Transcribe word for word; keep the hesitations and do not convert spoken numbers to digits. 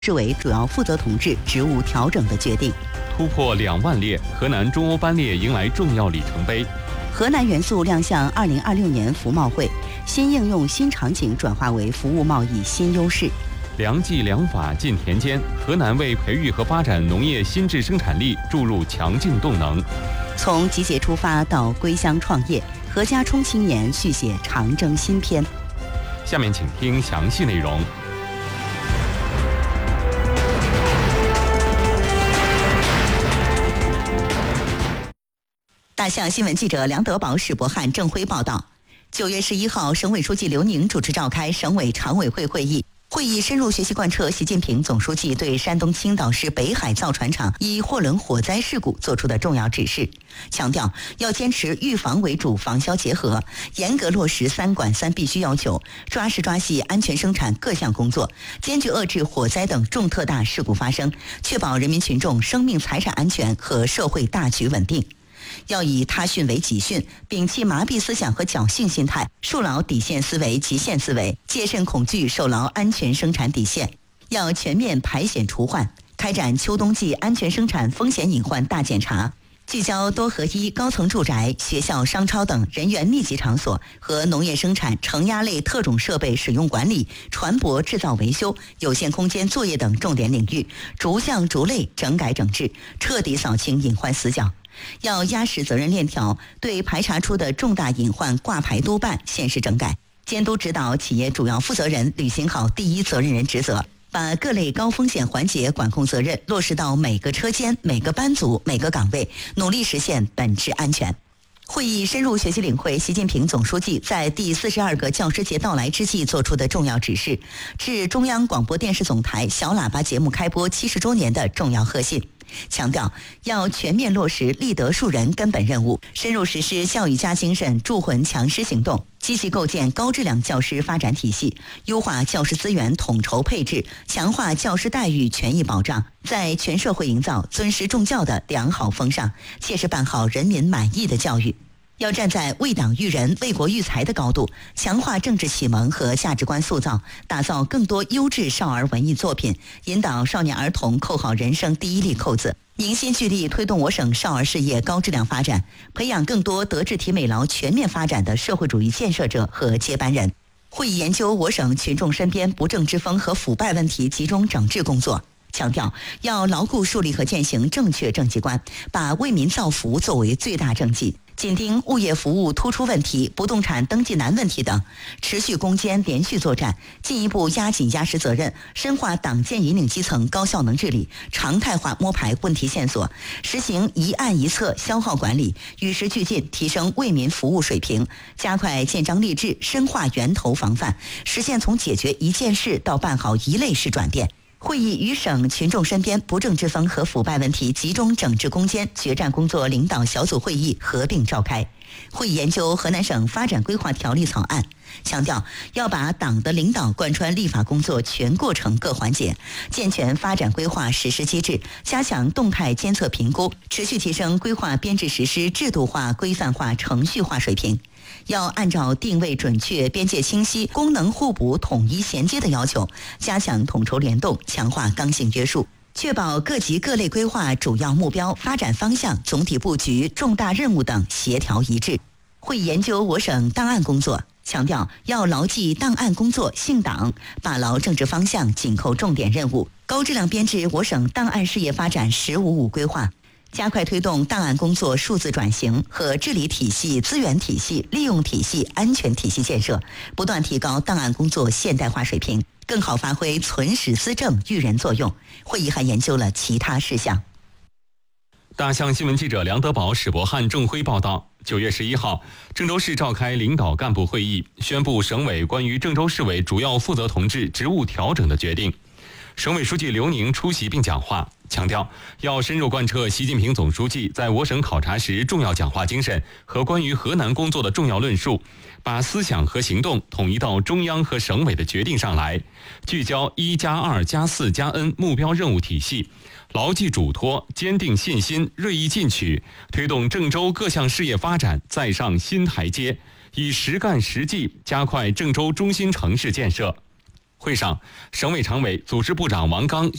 市委主要负责同志职务调整的决定。 突破两万列，河南中欧班列迎来重要里程碑。 河南元素亮相二零二六年服贸会，新应用新场景转化为服务贸易新优势。 良技良法进田间，河南为培育和发展农业新质生产力注入强劲动能。 从集结出发到归乡创业，何家冲青年续写长征新篇。 下面请听详细内容。 大象新闻记者梁德宝、史博汉、郑辉报道。九月十一号，省委书记刘宁主持召开省委常委会会议。会议深入学习贯彻习近平总书记对山东青岛市北海造船厂一货轮火灾事故作出的重要指示，强调要坚持预防为主、防消结合，严格落实三管三必须要求，抓实抓细安全生产各项工作，坚决遏制火灾等重特大事故发生，确保人民群众生命财产安全和社会大局稳定。要以他训为己训，摒弃麻痹思想和侥幸心态，树牢底线思维、极限思维，戒慎恐惧，守牢安全生产底线。要全面排险除患，开展秋冬季安全生产风险隐患大检查，聚焦多合一高层住宅、学校、商超等人员密集场所和农业生产承压类特种设备使用管理、船舶制造维修、有限空间作业等重点领域，逐项逐类整改整治，彻底扫清隐患死角。要压实责任链条，对排查出的重大隐患挂牌督办、现实整改，监督指导企业主要负责人履行好第一责任人职责，把各类高风险环节管控责任落实到每个车间、每个班组、每个岗位，努力实现本质安全。会议深入学习领会习近平总书记在第四十二个教师节到来之际作出的重要指示，致中央广播电视总台小喇叭节目开播七十周年的重要贺信。强调要全面落实立德树人根本任务，深入实施教育家精神铸魂强师行动，积极构建高质量教师发展体系，优化教师资源统筹配置，强化教师待遇权益保障，在全社会营造尊师重教的良好风尚，切实办好人民满意的教育。要站在为党育人、为国育才的高度，强化政治启蒙和价值观塑造，打造更多优质少儿文艺作品，引导少年儿童扣好人生第一粒扣子，凝心聚力推动我省少儿事业高质量发展，培养更多德智体美劳全面发展的社会主义建设者和接班人。会议研究我省群众身边不正之风和腐败问题集中整治工作，强调要牢固树立和践行正确政绩观，把为民造福作为最大政绩，紧盯物业服务突出问题、不动产登记难问题等，持续攻坚、连续作战，进一步压紧压实责任，深化党建引领基层高效能治理，常态化摸排问题线索，实行一案一策消耗管理，与时俱进提升为民服务水平，加快建章立制，深化源头防范，实现从解决一件事到办好一类事转变。会议与省群众身边不正之风和腐败问题集中整治攻坚决战工作领导小组会议合并召开。会议研究河南省发展规划条例草案，强调要把党的领导贯穿立法工作全过程各环节，健全发展规划实施机制，加强动态监测评估，持续提升规划编制实施制度化、规范化、程序化水平。要按照定位准确、边界清晰、功能互补、统一衔接的要求，加强统筹联动，强化刚性约束，确保各级各类规划主要目标、发展方向、总体布局、重大任务等协调一致。会议研究我省档案工作，强调要牢记档案工作姓党，把牢政治方向，紧扣重点任务，高质量编制我省档案事业发展“十五五”规划。加快推动档案工作数字转型和治理体系、资源体系、利用体系、安全体系建设，不断提高档案工作现代化水平，更好发挥存史思政育人作用。会议还研究了其他事项。 大象新闻记者梁德宝、史博汉、郑辉报道。九月十一号，郑州市召开领导干部会议，宣布省委关于郑州市委主要负责同志职务调整的决定。省委书记刘宁出席并讲话，强调要深入贯彻习近平总书记在我省考察时重要讲话精神和关于河南工作的重要论述，把思想和行动统一到中央和省委的决定上来，聚焦一加二加四加 N 目标任务体系，牢记嘱托，坚定信心，锐意进取，推动郑州各项事业发展再上新台阶，以实干实际加快郑州中心城市建设。 会上，省委常委、组织部长王刚